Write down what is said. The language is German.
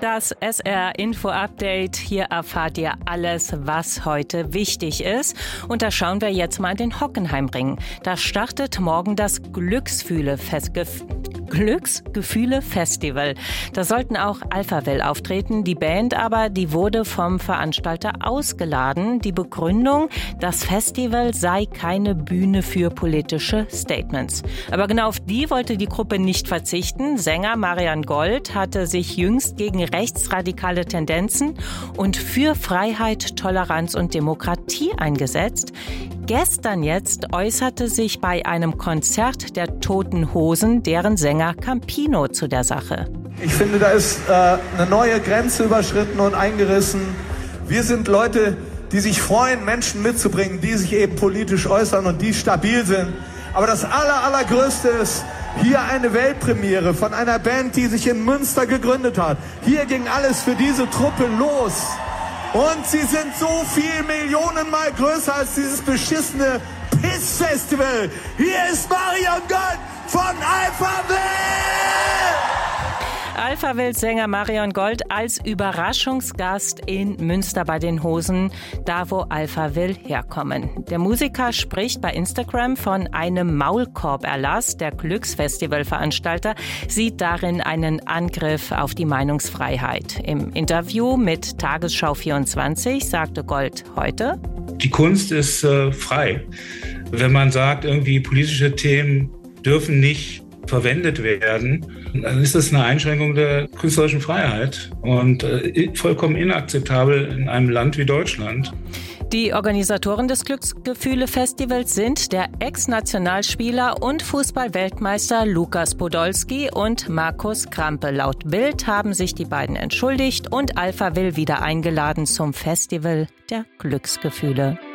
Das SR Info Update. Hier erfahrt ihr alles, was heute wichtig ist. Und da schauen wir jetzt mal in den Hockenheimring. Da startet morgen das Glücksgefühle-Festival. Da sollten auch Alphaville auftreten. Die Band aber, die wurde vom Veranstalter ausgeladen. Die Begründung, das Festival sei keine Bühne für politische Statements. Aber genau auf die wollte die Gruppe nicht verzichten. Sänger Marian Gold hatte sich jüngst gegen rechtsradikale Tendenzen und für Freiheit, Toleranz und Demokratie eingesetzt. Gestern jetzt äußerte sich bei einem Konzert der Toten Hosen deren Sänger Campino zu der Sache. Ich finde, da ist eine neue Grenze überschritten und eingerissen. Wir sind Leute, die sich freuen, Menschen mitzubringen, die sich eben politisch äußern und die stabil sind. Aber das Allergrößte ist hier eine Weltpremiere von einer Band, die sich in Münster gegründet hat. Hier ging alles für diese Truppe los. Und sie sind so viel Millionenmal größer als dieses beschissene Piss-Festival. Hier ist Marian Gold von Alphaville! Alphaville-Sänger Marian Gold als Überraschungsgast in Münster bei den Hosen, da wo Alphaville herkommen. Der Musiker spricht bei Instagram von einem Maulkorb-Erlass. Der Glücksfestival-Veranstalter sieht darin einen Angriff auf die Meinungsfreiheit. Im Interview mit Tagesschau 24 sagte Gold heute: Die Kunst ist frei. Wenn man sagt, irgendwie politische Themen dürfen nicht verwendet werden, dann ist das eine Einschränkung der künstlerischen Freiheit und vollkommen inakzeptabel in einem Land wie Deutschland. Die Organisatoren des Glücksgefühle-Festivals sind der Ex-Nationalspieler und Fußball-Weltmeister Lukas Podolski und Markus Krampe. Laut Bild haben sich die beiden entschuldigt und Alphaville wieder eingeladen zum Festival der Glücksgefühle.